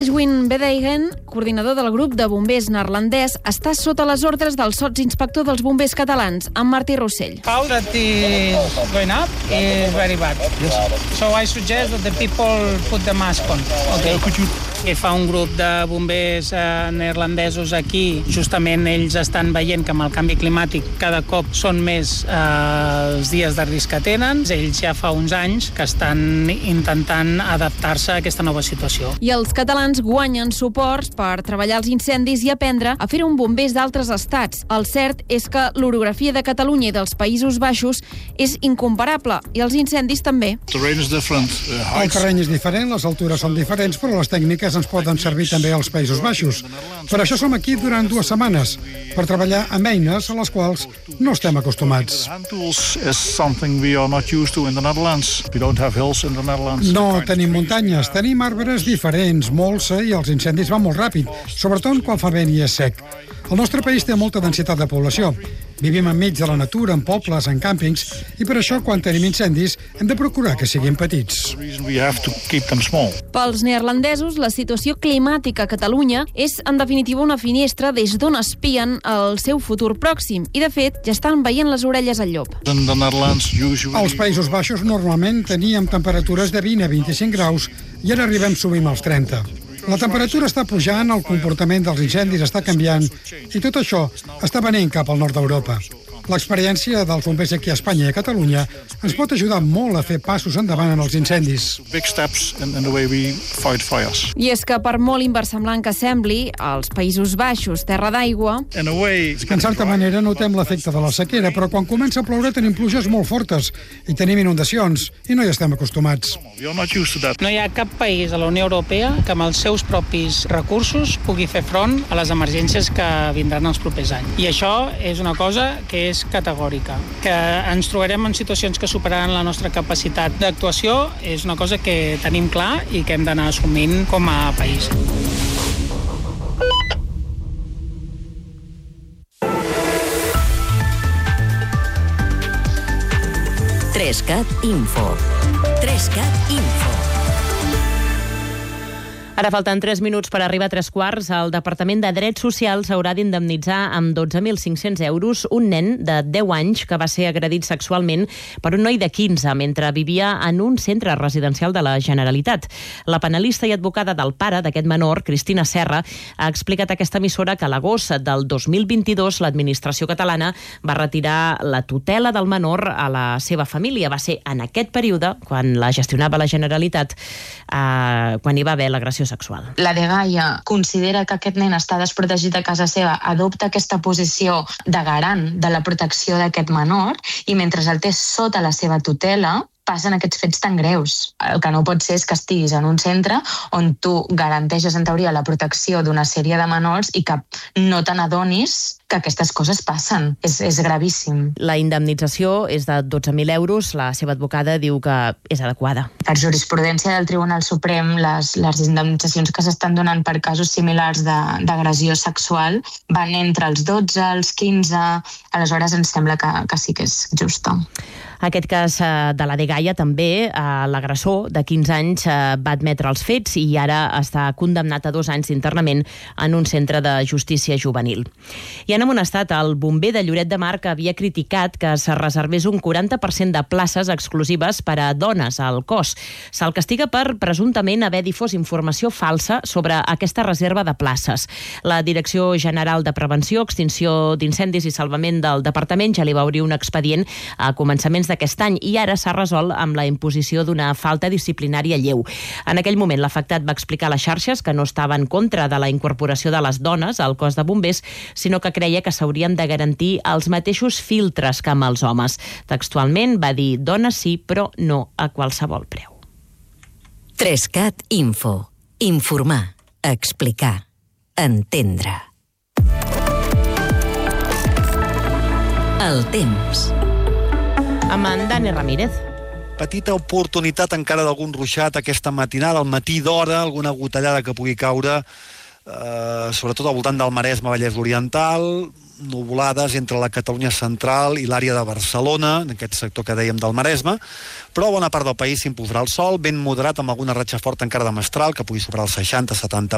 Edwin Bedeigen, coordinador del grup de bombers neerlandès, està sota les ordres del sotsinspector dels bombers catalans, en Martí Rossell. How that is going up is very bad. So I suggest that the people put the mask on. Okay. Que fa un grup de bombers neerlandesos aquí, justament ells estan veient que amb el canvi climàtic cada cop són més els dies de risc que tenen. Ells ja fa uns anys que estan intentant adaptar-se a aquesta nova situació. I els catalans guanyen suports per treballar els incendis i aprendre a fer-ho amb bombers d'altres estats. El cert és que l'orografia de Catalunya i dels Països Baixos és incomparable, i els incendis també. El terreny és diferent, les altures són diferents, però les tècniques ens poden servir també als Països Baixos. Per això som aquí durant 2 setmanes, per treballar amb eines a les quals no estem acostumats. No tenim muntanyes, tenim arbres diferents, molsa, i els incendis van molt ràpid, sobretot quan fa vent i és sec. El nostre país té molta densitat de població. Vivim enmig de la natura, en pobles, en càmpings, i per això, quan tenim incendis, hem de procurar que siguin petits. Pels neerlandesos, la situació climàtica a Catalunya és, en definitiva, una finestra des d'on espien el seu futur pròxim. I, de fet, ja estan veient les orelles al llop. Als Països Baixos, normalment, teníem temperatures de 20 a 25 graus i ara arribem sovint als 30. La temperatura està pujant, el comportament dels incendis està canviant i tot això està venint cap al nord d'Europa. L'experiència dels bombers aquí a Espanya i a Catalunya ens pot ajudar molt a fer passos endavant en els incendis. I és que, per molt inversemblant que sembli, als Països Baixos, terra d'aigua... En certa manera notem l'efecte de la sequera, però quan comença a ploure tenim pluges molt fortes i tenim inundacions, i no hi estem acostumats. No hi ha cap país a la Unió Europea que amb els seus propis recursos pugui fer front a les emergències que vindran els propers anys. I això és una cosa que és categòrica. Que ens trobarem en situacions que superaran la nostra capacitat d'actuació és una cosa que tenim clar i que hem d'anar assumint com a país. Trescat Info. Trescat Info. Ara falten 3 minuts per arribar a 3:15. El Departament de Drets Socials haurà d'indemnitzar amb 12.500 euros un nen de 10 anys que va ser agredit sexualment per un noi de 15 mentre vivia en un centre residencial de la Generalitat. La penalista i advocada del pare d'aquest menor, Cristina Serra, ha explicat a aquesta emissora que a l'agost del 2022 l'administració catalana va retirar la tutela del menor a la seva família. Va ser en aquest període, quan la gestionava la Generalitat, quan hi va haver l'agressió sexual. La dgaia considera que aquest nen està desprotegit a casa seva, adopta aquesta posició de garant de la protecció d'aquest menor i mentre el té sota la seva tutela passen aquests fets tan greus. El que no pot ser és que estiguis en un centre on tu garanteixes en teoria la protecció d'una sèrie de menors i que no te n'adonis que aquestes coses passen. És gravíssim. La indemnització és de 12.000 euros. La seva advocada diu que és adequada. Per jurisprudència del Tribunal Suprem, les indemnitzacions que s'estan donant per casos similars d'agressió sexual van entre els 12, els 15... Aleshores, ens sembla que sí que és justa. Aquest cas de la dgaia també, l'agressor de 15 anys va admetre els fets i ara està condemnat a 2 anys d'internament en un centre de justícia juvenil. I han amonestat el bomber de Lloret de Mar, que havia criticat que se reservés un 40% de places exclusives per a dones al cos. Se'l castiga per presumptament haver difós informació falsa sobre aquesta reserva de places. La Direcció General de Prevenció, Extinció d'Incendis i Salvament del Departament ja li va obrir un expedient a començaments d'aquest any i ara s'ha resolt amb la imposició d'una falta disciplinària lleu. En aquell moment l'afectat va explicar a les xarxes que no estava en contra de la incorporació de les dones al cos de bombers, sinó que creia que s'haurien de garantir els mateixos filtres que amb els homes. Textualment va dir: dones sí, però no a qualsevol preu. Trescat Info. Informar, explicar, entendre. El temps. Amb en Dani Ramírez. Petita oportunitat encara d'algun ruixat aquesta matinada, al matí d'hora, alguna gotellada que pugui caure, sobretot al voltant del Maresme, Vallès Oriental, nuvolades entre la Catalunya central i l'àrea de Barcelona, en aquest sector que dèiem del Maresme, però a bona part del país s'impulsarà el sol, ben moderat amb alguna ratxa forta encara de mestral, que pugui superar els 60-70